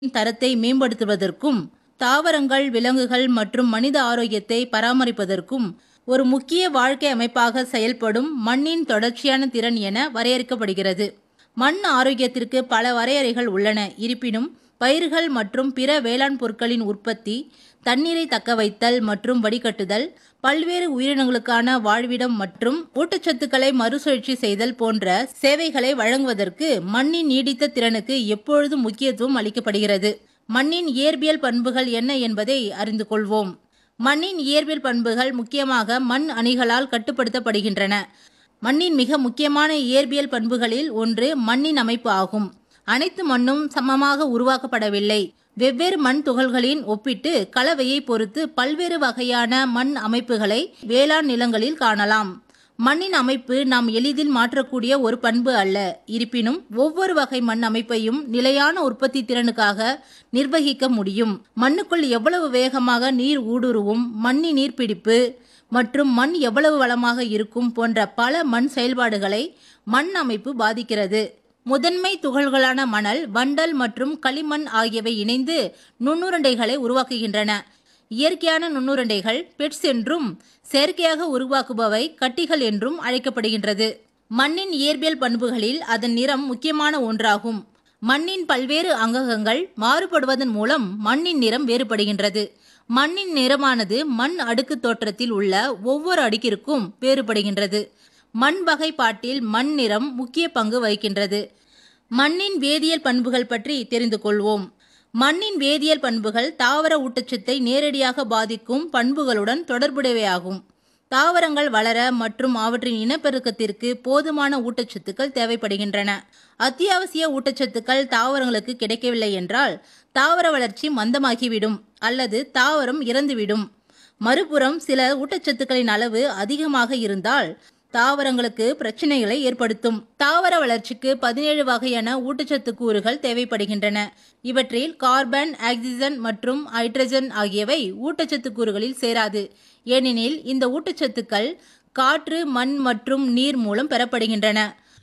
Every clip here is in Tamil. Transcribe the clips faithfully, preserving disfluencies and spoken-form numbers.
தரத்தை மேம்படுத்துவதற்கும் தாவரங்கள், விலங்குகள் மற்றும் மனித ஆரோக்கியத்தை பராமரிப்பதற்கும் ஒரு முக்கிய வாழ்க்கை அமைப்பாக செயல்படும் மண்ணின் தொடர்ச்சியான திறன் என வரையறுக்கப்படுகிறது. மண் ஆரோக்கியத்திற்கு பல வரையறைகள் உள்ளன. இருப்பினும் பயிர்கள் மற்றும் பிற வேளாண் பொருட்களின் உற்பத்தி, தண்ணீரை தக்கவைத்தல் மற்றும் வடிகட்டுதல், பல்வேறு உயிரினங்களுக்கான வாழ்விடம் மற்றும் ஊட்டச்சத்துக்களை மறுசுழற்சி செய்தல் போன்ற சேவைகளை வழங்குவதற்கு மண்ணின் நீடித்த திறனுக்கு எப்பொழுதும் முக்கியத்துவம் அளிக்கப்படுகிறது. மண்ணின் இயற்பியல் பண்புகள் என்ன என்பதை அறிந்து கொள்வோம். மண்ணின் இயற்பியல் பண்புகள் முக்கியமாக மண் அணிகளால் கட்டுப்படுத்தப்படுகின்றன. மண்ணின் மிக முக்கியமான இயற்பியல் பண்புகளில் ஒன்று மண்ணின் அமைப்பு ஆகும். அனைத்து மண்ணும் சமமாக உருவாக்கப்படவில்லை. வெவ்வேறு மண் துகள்களின் ஒப்பிட்டு கலவையை பொறுத்து பல்வேறு வகையான மண் அமைப்புகளை வேளாண் நிலங்களில் காணலாம். மண்ணின் அமைப்பு நாம் எளிதில் மாற்றக்கூடிய ஒரு பண்பு அல்ல. இருப்பினும் ஒவ்வொரு வகை மண் அமைப்பையும் நிலையான உற்பத்தி திறனுக்காக நிர்வகிக்க முடியும். மண்ணுக்குள் எவ்வளவு வேகமாக நீர் ஊடுருவும், மண்ணின் நீர்பிடிப்பு மற்றும் மண் எவ்வளவு வளமாக இருக்கும் போன்ற பல மண் செயல்பாடுகளை மண் அமைப்பு பாதிக்கிறது. முதன்மை துகள்களான மணல், வண்டல் மற்றும் களிமண் ஆகியவை இணைந்து நுண்ணுருண்டைகளை உருவாக்குகின்றன. இயற்கையான நுண்ணுருண்டைகள் பெட்ஸ் என்றும், செயற்கையாக உருவாக்குபவை கட்டிகள் என்றும் அழைக்கப்படுகின்றது. மண்ணின் இயற்பியல் பண்புகளில் அதன் நிறம் முக்கியமான ஒன்றாகும். மண்ணின் பல்வேறு அங்கங்கள் மாறுபடுவதன் மூலம் மண்ணின் நிறம் வேறுபடுகின்றது. மண்ணின் நிறமானது மண் அடுக்கு தோற்றத்தில் உள்ள ஒவ்வொரு அடுக்கிற்கும் வேறுபடுகின்றது. மண் வகைப்பாட்டில் மண் நிறம் முக்கிய பங்கு வகிக்கின்றது. மண்ணின் வேதியியல் பண்புகள் பற்றி தெரிந்து கொள்வோம். மண்ணின் வேதியியல் பண்புகள் தாவர ஊட்டச்சத்தை நேரடியாக பாதிக்கும் பண்புகளுடன் தொடர்புடையவையாகும். தாவரங்கள் வளர மற்றும் அவற்றின் இனப்பெருக்கத்திற்கு போதுமான ஊட்டச்சத்துக்கள் தேவைப்படுகின்றன. அத்தியாவசிய ஊட்டச்சத்துக்கள் தாவரங்களுக்கு கிடைக்கவில்லை என்றால் தாவர வளர்ச்சி மந்தமாகிவிடும் அல்லது தாவரம் இறந்துவிடும். மறுபுறம் சில ஊட்டச்சத்துக்களின் அளவு அதிகமாக இருந்தால் தாவரங்களுக்கு பிரச்சனைகளை ஏற்படுத்தும். தாவர வளர்ச்சிக்கு பதினேழு வகையான ஊட்டச்சத்து கூறுகள் தேவைப்படுகின்றன. இவற்றில் கார்பன், ஆக்சிஜன் மற்றும் ஹைட்ரஜன் ஆகியவை ஊட்டச்சத்து கூறுகளில் சேராது. ஏனெனில் இந்த ஊட்டச்சத்துக்கள் காற்று, மண் மற்றும் நீர் மூலம் பெறப்படுகின்றன.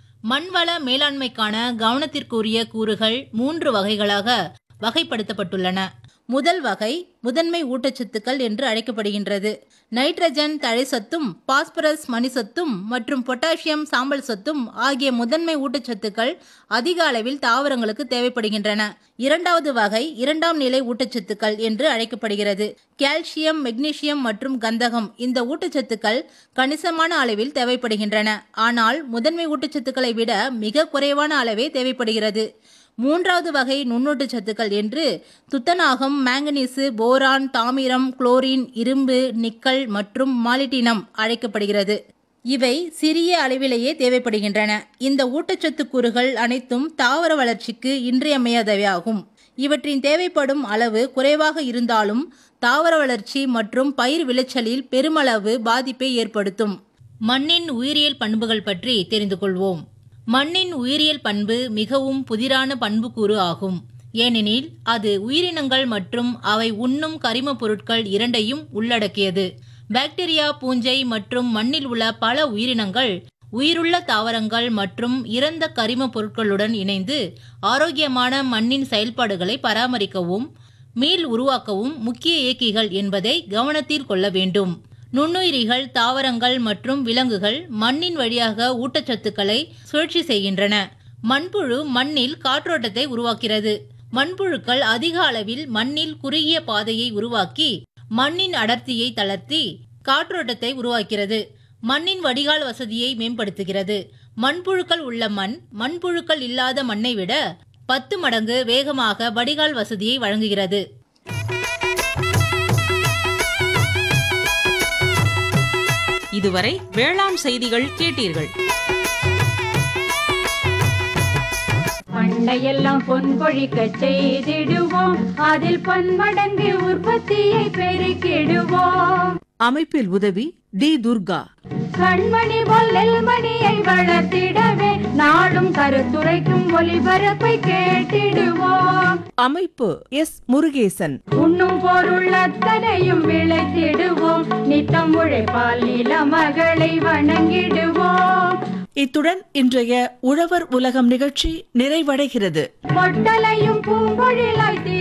மண்வள மேலாண்மைக்கான கவனத்திற்குரிய கூறுகள் மூன்று வகைகளாக வகைப்படுத்தப்பட்டுள்ளன. முதல் வகை முதன்மை ஊட்டச்சத்துக்கள் என்று அழைக்கப்படுகின்றது. நைட்ரஜன் தழைச்சத்தும், பாஸ்பரஸ் மணிசத்தும் மற்றும் பொட்டாசியம் சாம்பல் சத்தும் ஆகிய முதன்மை ஊட்டச்சத்துக்கள் அதிக அளவில் தாவரங்களுக்கு தேவைப்படுகின்றன. இரண்டாவது வகை இரண்டாம் நிலை ஊட்டச்சத்துக்கள் என்று அழைக்கப்படுகிறது. கால்சியம், மெக்னீசியம் மற்றும் கந்தகம் இந்த ஊட்டச்சத்துக்கள் கணிசமான அளவில் தேவைப்படுகின்றன. ஆனால் முதன்மை ஊட்டச்சத்துக்களை விட மிக குறைவான அளவே தேவைப்படுகிறது. மூன்றாவது வகை நுண்ணூட்டச்சத்துக்கள் என்று துத்தநாகம், மாங்கனீசு, போரான், தாமிரம், குளோரின், இரும்பு, நிக்கல் மற்றும் மாலிப்டினம் அழைக்கப்படுகிறது. இவை சிறிய அளவிலேயே தேவைப்படுகின்றன. இந்த ஊட்டச்சத்து கூறுகள் அனைத்தும் தாவர வளர்ச்சிக்கு இன்றியமையாதவையாகும். இவற்றின் தேவைப்படும் அளவு குறைவாக இருந்தாலும் தாவர வளர்ச்சி மற்றும் பயிர் விளைச்சலில் பெருமளவு பாதிப்பை ஏற்படுத்தும். மண்ணின் உயிரியல் பண்புகள் பற்றி தெரிந்து கொள்வோம். மண்ணின் உயிரியல் பண்பு மிகவும் புதிரான பண்புக்கூறு ஆகும். ஏனெனில் அது உயிரினங்கள் மற்றும் அவை உண்ணும் கரிம பொருட்கள் இரண்டையும் உள்ளடக்கியது. பாக்டீரியா, பூஞ்சை மற்றும் மண்ணில் உள்ள பல உயிரினங்கள் உயிருள்ள தாவரங்கள் மற்றும் இறந்த கரிம பொருட்களுடன் இணைந்து ஆரோக்கியமான மண்ணின் செயல்பாடுகளை பராமரிக்கவும் மீள் உருவாக்கவும் முக்கிய இயக்கிகள் என்பதை கவனத்தில் கொள்ள வேண்டும். நுண்ணுயிரிகள், தாவரங்கள் மற்றும் விலங்குகள் மண்ணின் வழியாக ஊட்டச்சத்துக்களை சுழற்சி செய்கின்றன. மண்புழு மண்ணில் காற்றோட்டத்தை உருவாக்கிறது. மண்புழுக்கள் அதிக அளவில் மண்ணில் குறுகிய பாதையை உருவாக்கி மண்ணின் அடர்த்தியை தளர்த்தி காற்றோட்டத்தை உருவாக்கிறது. மண்ணின் வடிகால் வசதியை மேம்படுத்துகிறது. மண்புழுக்கள் உள்ள மண் மண்புழுக்கள் இல்லாத மண்ணை விட பத்து மடங்கு வேகமாக வடிகால் வசதியை வழங்குகிறது. இதுவரை வேளாண் செய்திகள் கேட்டீர்கள். பண்டையெல்லாம் பொன் பொழிக்க செய்திடுவோம், அதில் பன்மடங்கு உற்பத்தியை பெருக்கிடுவோம். அமைப்பில் உதவி டி துர்கா. கண்மணி பொல்லில் மணியை வளர்த்திடவே நாடும் கருத்துரைக்கும் ஒலிபரப்பை கேட்டிடுவோம். அமைப்பு எஸ் முருகேசன். உண்ணும் பொருள் அத்தனையும் விளைத்திடுவோம், நித்தம் உழைப்பால் நில மகளை வணங்கிடுவோம். இத்துடன் இன்றைய உழவர் உலகம் நிகழ்ச்சி நிறைவடைகிறது. பொட்டலையும் பூம்பொழிலாய்